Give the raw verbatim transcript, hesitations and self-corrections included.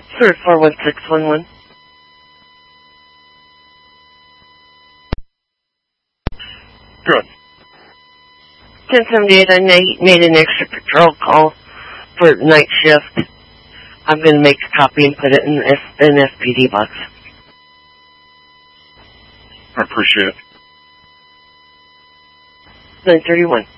Sir, four one six one one. Good. ten seventy-eight, I made an extra patrol call for night shift. I'm going to make a copy and put it in an S P D box. I appreciate it. nine thirty-one.